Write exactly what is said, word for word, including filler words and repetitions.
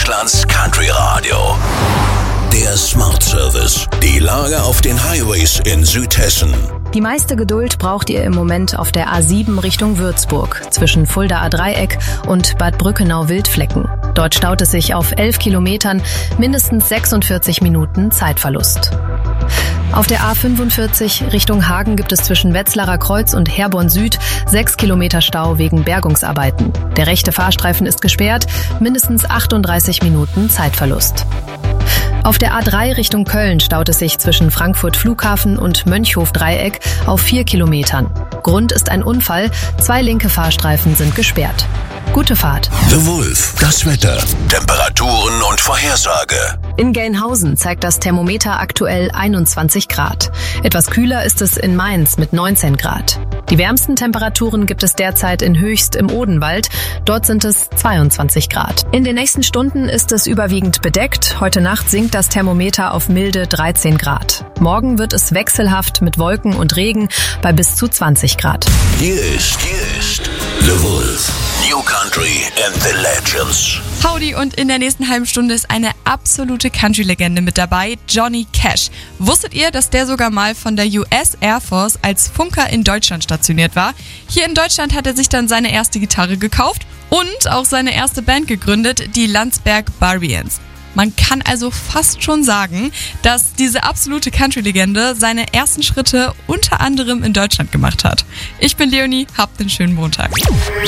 Deutschlands Country Radio. Der Smart Service. Die Lage auf den Highways in Südhessen. Die meiste Geduld braucht ihr im Moment auf der A sieben Richtung Würzburg, zwischen Fuldaer Dreieck und Bad Brückenau-Wildflecken. Dort staut es sich auf elf Kilometern, mindestens sechsundvierzig Minuten Zeitverlust. Auf der A fünfundvierzig Richtung Hagen gibt es zwischen Wetzlarer Kreuz und Herborn Süd sechs Kilometer Stau wegen Bergungsarbeiten. Der rechte Fahrstreifen ist gesperrt, mindestens achtunddreißig Minuten Zeitverlust. Auf der A drei Richtung Köln staut es sich zwischen Frankfurt Flughafen und Mönchhof-Dreieck auf vier Kilometern. Grund ist ein Unfall, zwei linke Fahrstreifen sind gesperrt. Gute Fahrt. The Wolf, das Wetter, Temperaturen und Vorhersage. In Gelnhausen zeigt das Thermometer aktuell einundzwanzig Grad. Etwas kühler ist es in Mainz mit neunzehn Grad. Die wärmsten Temperaturen gibt es derzeit in Höchst im Odenwald. Dort sind es zweiundzwanzig Grad. In den nächsten Stunden ist es überwiegend bedeckt. Heute Nacht sinkt das Thermometer auf milde dreizehn Grad. Morgen wird es wechselhaft mit Wolken und Regen bei bis zu zwanzig Grad. Hier ist, hier ist The Wolf. New Country and the Legends. Howdy, und in der nächsten halben Stunde ist eine absolute Country-Legende mit dabei, Johnny Cash. Wusstet ihr, dass der sogar mal von der U S Air Force als Funker in Deutschland stationiert war? Hier in Deutschland hat er sich dann seine erste Gitarre gekauft und auch seine erste Band gegründet, die Landsberg Barbarians. Man kann also fast schon sagen, dass diese absolute Country-Legende seine ersten Schritte unter anderem in Deutschland gemacht hat. Ich bin Leonie, habt einen schönen Montag.